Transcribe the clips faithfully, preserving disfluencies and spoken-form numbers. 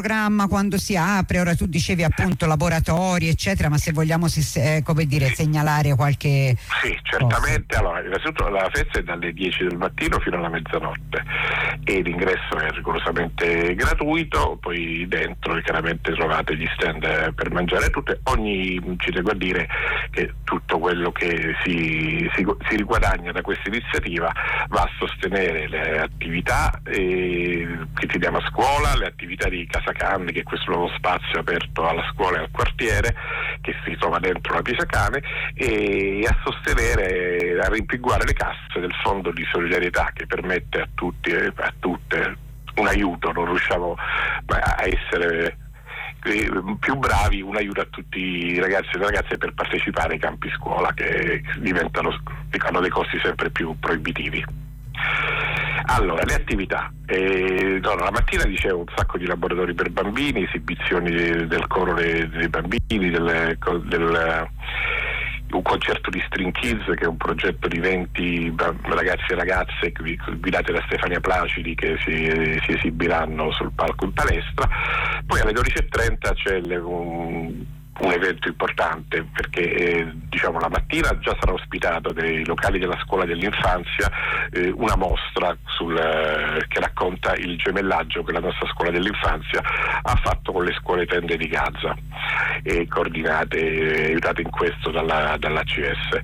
programma quando si apre? Ora tu dicevi appunto laboratori eccetera, ma se vogliamo se, eh, come dire, segnalare qualche sì, certamente. Cosa. Allora, innanzitutto la festa è dalle dieci del mattino fino alla mezzanotte e l'ingresso è rigorosamente gratuito, poi dentro chiaramente trovate gli stand per mangiare tutte. Ogni, ci tengo a dire che tutto quello che si, si, si riguadagna da questa iniziativa va a sostenere le attività eh, che teniamo a scuola, le attività di Casa Cane, che è questo nuovo spazio aperto alla scuola e al quartiere che si trova dentro la Piesa Cane, e a sostenere, a rimpinguare le casse del fondo di solidarietà che permette a tutti e a tutte un aiuto. Non riusciamo a essere più bravi, un aiuto a tutti i ragazzi e le ragazze per partecipare ai campi scuola, che diventano, hanno dei costi sempre più proibitivi. Allora, le attività. Eh, no, la mattina dicevo un sacco di laboratori per bambini, esibizioni del coro dei, dei bambini, del, del, un concerto di String Kids, che è un progetto di venti ragazzi e ragazze guidate da Stefania Placidi, che si, si esibiranno sul palco in palestra. Poi alle dodici e trenta c'è le, un, un evento importante, perché eh, diciamo la mattina già sarà ospitato dai locali della scuola dell'infanzia eh, una mostra sul, eh, che racconta il gemellaggio che la nostra scuola dell'infanzia ha fatto con le scuole tende di Gaza, e coordinate e aiutate in questo dalla, dall'A C S.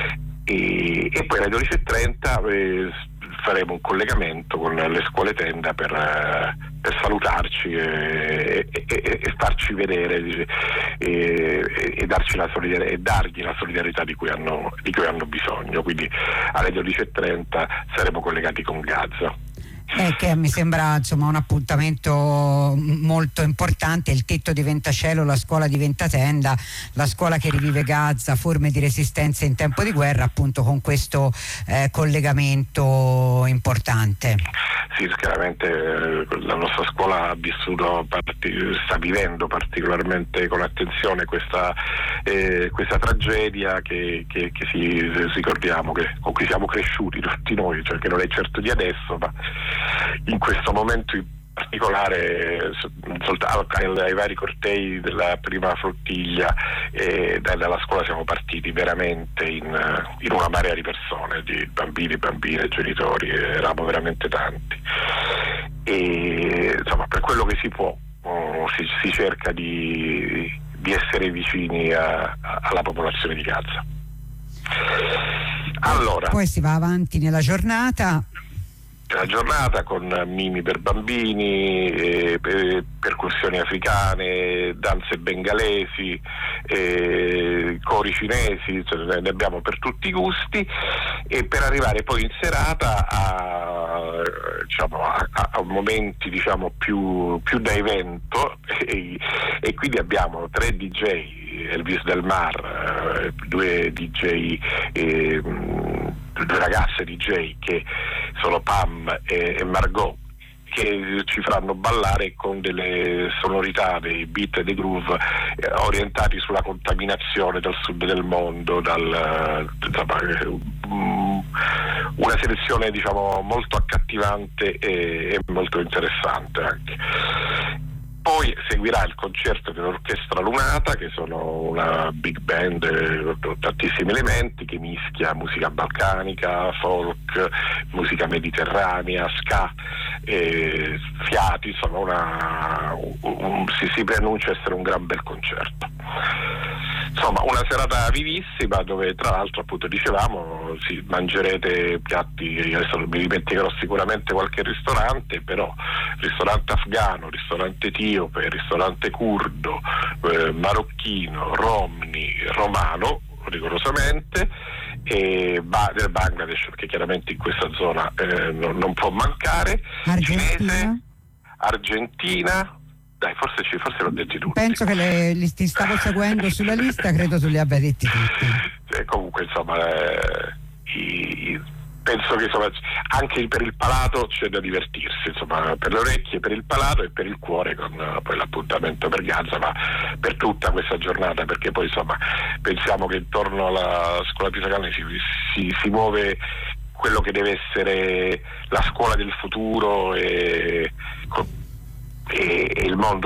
E, e poi alle dodici e trenta eh, faremo un collegamento con le scuole tenda per, eh, per salutarci e, e, e, e farci vedere e, e, darci la solidarietà, e dargli la solidarietà di cui hanno, di cui hanno bisogno. Quindi alle dodici e trenta saremo collegati con Gaza. Eh, che mi sembra insomma un appuntamento molto importante. Il tetto diventa cielo, la scuola diventa tenda, la scuola che rivive Gaza, forme di resistenza in tempo di guerra, appunto con questo eh, collegamento importante. Sì, chiaramente eh, la nostra scuola ha vissuto, sta vivendo particolarmente con attenzione questa, eh, questa tragedia che, che, che si ricordiamo, che, con cui siamo cresciuti tutti noi, cioè che non è certo di adesso, ma in questo momento in particolare soltanto ai vari cortei della prima flottiglia e dalla scuola siamo partiti veramente in, in una marea di persone, di bambini, bambine, genitori, eravamo veramente tanti, e insomma per quello che si può si, si cerca di, di essere vicini a, a, alla popolazione di Gaza. Allora, poi si va avanti nella giornata. La giornata con mimi per bambini, eh, percussioni africane, danze bengalesi, eh, cori cinesi, cioè ne abbiamo per tutti i gusti, e per arrivare poi in serata a, diciamo, a, a momenti diciamo più, più da evento, e, e quindi abbiamo tre D J, Elvis Del Mar, eh, due D J, eh, due ragazze D J che sono Pam e, e Margot, che ci faranno ballare con delle sonorità, dei beat e dei groove eh, orientati sulla contaminazione dal sud del mondo, dal, um, una selezione diciamo molto accattivante e, e molto interessante anche. Poi seguirà il concerto dell'Orchestra Lunata, che sono una big band con tantissimi elementi, che mischia musica balcanica, folk, musica mediterranea, ska, eh, fiati, insomma una, un, un, si, si preannuncia essere un gran bel concerto. Insomma, una serata vivissima, dove tra l'altro appunto dicevamo sì, mangerete piatti, adesso mi dimenticherò sicuramente qualche ristorante, però ristorante afgano, ristorante etiope, ristorante curdo, eh, marocchino, romni, romano rigorosamente, e ba- del Bangladesh, perché chiaramente in questa zona eh, non, non può mancare, Argentina. Cinese, Argentina. Dai, forse, ci, forse l'ho detti tutti. Penso che le, li ti stavo seguendo sulla lista, credo tu li abbia detti tutti. Eh, comunque, insomma, eh, i, penso che insomma, anche per il palato c'è da divertirsi, insomma, per le orecchie, per il palato e per il cuore, con uh, poi l'appuntamento per Gaza, ma per tutta questa giornata, perché poi insomma pensiamo che intorno alla scuola Piesa Cane si, si, si muove quello che deve essere la scuola del futuro e, e, e il mondo